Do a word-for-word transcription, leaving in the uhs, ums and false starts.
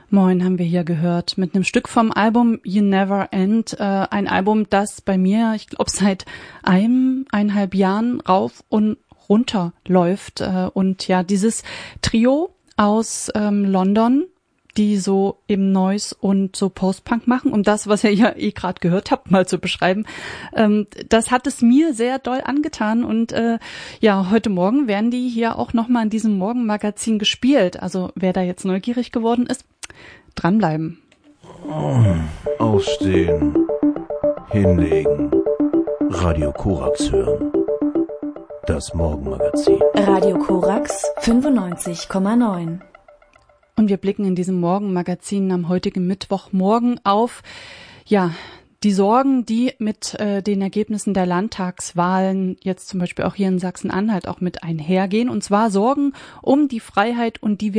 Moin haben wir hier gehört mit einem Stück vom Album You Never End, äh, ein Album, das bei mir, ich glaube, seit einem, eineinhalb Jahren rauf und runter läuft. Äh, und ja, dieses Trio aus ähm, London, die so eben Noise und so Post-Punk machen, um das, was ihr ja eh gerade gehört habt, mal zu beschreiben. Ähm, das hat es mir sehr doll angetan und äh, ja, heute Morgen werden die hier auch nochmal in diesem Morgenmagazin gespielt. Also wer da jetzt neugierig geworden ist, dranbleiben. Aufstehen, hinlegen, Radio Korax hören. Das Morgenmagazin. Radio Korax fünfundneunzig Komma neun. Und wir blicken in diesem Morgenmagazin am heutigen Mittwochmorgen auf, ja, die Sorgen, die mit äh, den Ergebnissen der Landtagswahlen jetzt zum Beispiel auch hier in Sachsen-Anhalt auch mit einhergehen. Und zwar Sorgen um die Freiheit und die wir